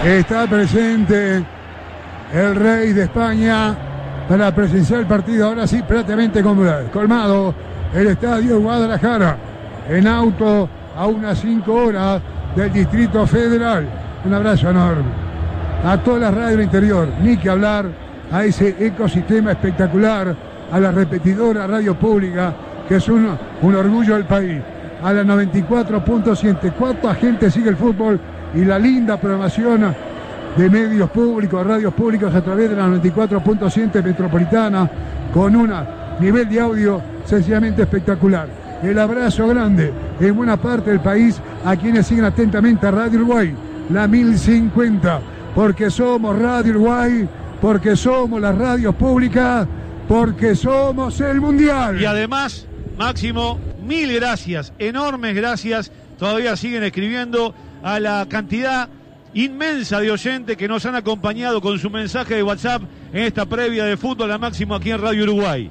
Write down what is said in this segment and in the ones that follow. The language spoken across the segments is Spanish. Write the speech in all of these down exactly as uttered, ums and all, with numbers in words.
Está presente el rey de España para presenciar el partido. Ahora sí, prácticamente colmado el estadio Guadalajara. En auto a unas cinco horas del Distrito Federal. Un abrazo enorme a todas las radios del interior, ni que hablar, a ese ecosistema espectacular, a la repetidora radio pública, que es un, un orgullo del país, a la noventa y cuatro punto siete. ¿Cuánta gente sigue el fútbol y la linda programación de medios públicos, radios públicos a través de la noventa y cuatro punto siete metropolitana, con un nivel de audio sencillamente espectacular? El abrazo grande en buena parte del país a quienes siguen atentamente a Radio Uruguay, la mil cincuenta, porque somos Radio Uruguay, porque somos las radios públicas, porque somos el Mundial. Y además, Máximo, mil gracias, enormes gracias. Todavía siguen escribiendo a la cantidad inmensa de oyentes que nos han acompañado con su mensaje de WhatsApp en esta previa de Fútbol a Máximo aquí en Radio Uruguay.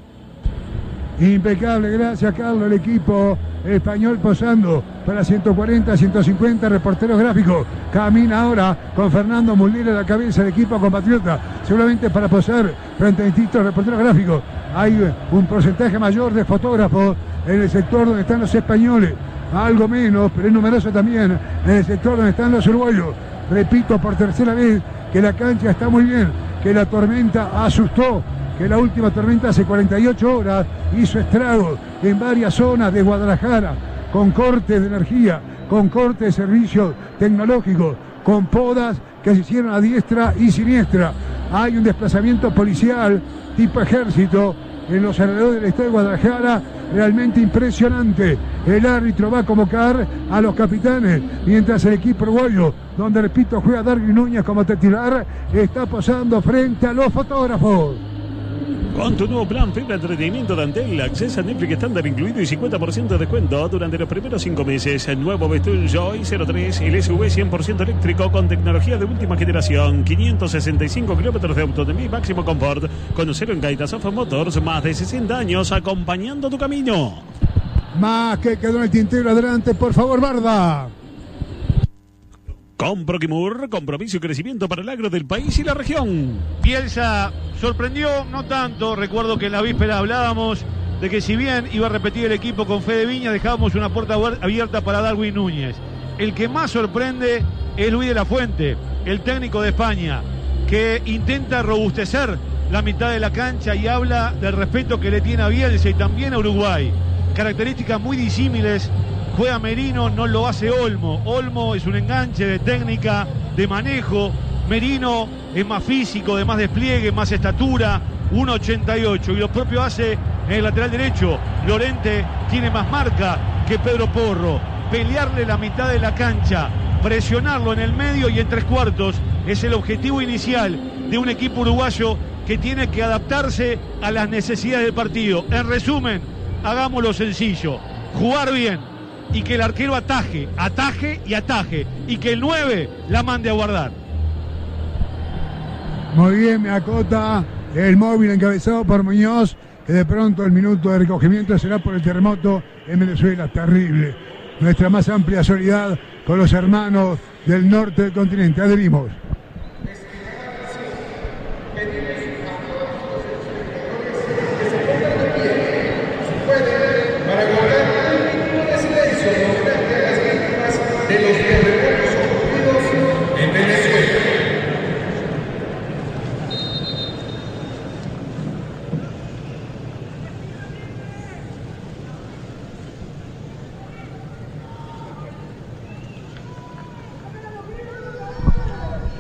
Impecable, gracias Carlos, el equipo español posando para ciento cuarenta, ciento cincuenta reporteros gráficos. Camina ahora con Fernando Muldera a la cabeza del equipo compatriota, seguramente para posar frente a distintos reporteros gráficos. Hay un porcentaje mayor de fotógrafos en el sector donde están los españoles, algo menos, pero es numeroso también en el sector donde están los uruguayos. Repito por tercera vez que la cancha está muy bien, que la tormenta asustó, que la última tormenta hace cuarenta y ocho horas hizo estragos en varias zonas de Guadalajara, con cortes de energía, con cortes de servicios tecnológicos, con podas que se hicieron a diestra y siniestra. Hay un desplazamiento policial tipo ejército en los alrededores del estadio de Guadalajara, realmente impresionante. El árbitro va a convocar a los capitanes, mientras el equipo uruguayo, donde repito juega Darwin Núñez como titular, está posando frente a los fotógrafos. Con tu nuevo plan Fibra Entretenimiento de Antel, acceso a Netflix estándar incluido y cincuenta por ciento de descuento durante los primeros cinco meses. El nuevo Bestun Joy cero tres, el S U V cien por ciento eléctrico con tecnología de última generación, quinientos sesenta y cinco kilómetros de autonomía y máximo confort. Conocelo en Gaitasoft Motors, más de sesenta años acompañando tu camino. Más que quedó en el tintero, adelante, por favor, Barda. Con Proquimur, compromiso y crecimiento para el agro del país y la región. Bielsa sorprendió, no tanto. Recuerdo que en la víspera hablábamos de que si bien iba a repetir el equipo con Fede Viña, dejábamos una puerta abierta para Darwin Núñez. El que más sorprende es Luis de la Fuente, el técnico de España, que intenta robustecer la mitad de la cancha y habla del respeto que le tiene a Bielsa y también a Uruguay. Características muy disímiles. Juega Merino, no lo hace Olmo. Olmo es un enganche de técnica, de manejo. Merino es más físico, de más despliegue, más estatura, uno ochenta y ocho. Y lo propio hace en el lateral derecho. Llorente tiene más marca que Pedro Porro. Pelearle la mitad de la cancha, presionarlo en el medio y en tres cuartos es el objetivo inicial de un equipo uruguayo que tiene que adaptarse a las necesidades del partido. En resumen, hagámoslo sencillo, jugar bien y que el arquero ataje, ataje y ataje, y que el nueve la mande a guardar. Muy bien, me acota el móvil encabezado por Muñoz, que de pronto el minuto de recogimiento será por el terremoto en Venezuela. Terrible. Nuestra más amplia solidaridad con los hermanos del norte del continente. Adherimos.